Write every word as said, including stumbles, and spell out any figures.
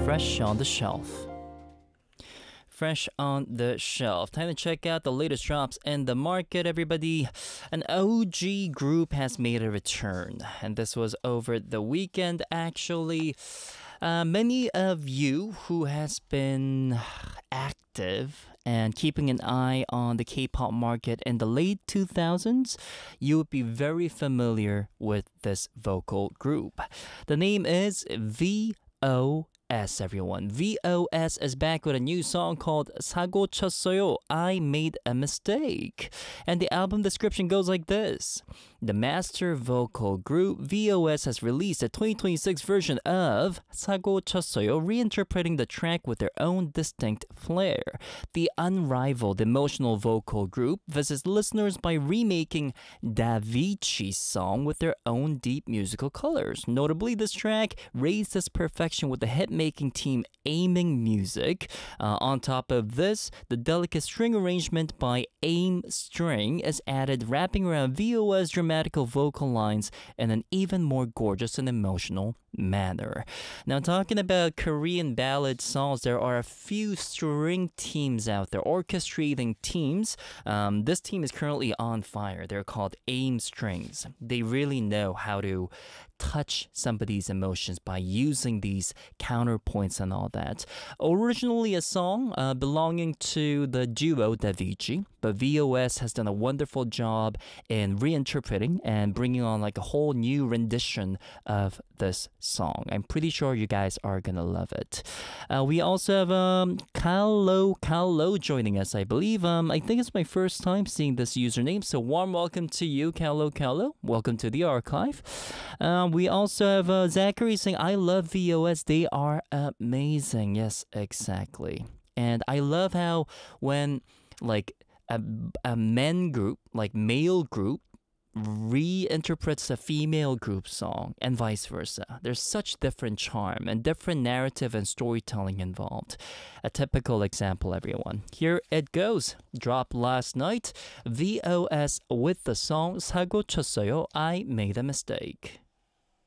Fresh on the Shelf. Fresh on the Shelf. Time to check out the latest drops in the market, everybody. An O G group has made a return, and this was over the weekend, actually. Uh, many of you who has been active and keeping an eye on the K-pop market in the late two thousands, you would be very familiar with this vocal group. The name is V O S, everyone. V O S is back with a new song called 사고 쳤어요, I Made a Mistake. And the album description goes like this. The master vocal group V O S has released a twenty twenty-six version of 사고 쳤어요, reinterpreting the track with their own distinct flair. The unrivaled emotional vocal group visits listeners by remaking Davichi's song with their own deep musical colors. Notably, this track raised its perfection with the hit-making team Aiming Music. Uh, on top of this, the delicate string arrangement by Aim String is added, wrapping around V O S dramatical vocal lines in an even more gorgeous and emotional manner. Now, talking about Korean ballad songs, there are a few string teams out there, orchestrating teams. Um, this team is currently on fire. They're called Aim Strings. They really know how to touch somebody's emotions by using these counterpoints and all that. Originally a song uh, belonging to the duo Davichi, but V O S has done a wonderful job in reinterpreting and bringing on like a whole new rendition of this song. I'm pretty sure you guys are gonna love it. Uh, we also have um, Kalo Kalo joining us, I believe. Um, I think it's my first time seeing this username, so warm welcome to you, Kalo Kalo. Welcome to the archive. Um, we also have uh, Zachary saying, I love V O S. They are amazing. Yes, exactly. And I love how when like a, a men group, like male group, reinterprets a female group song and vice versa. There's such different charm and different narrative and storytelling involved. A typical example, everyone. Here it goes. Dropped last night. V O S with the song 사고 쳤어요, I Made a Mistake.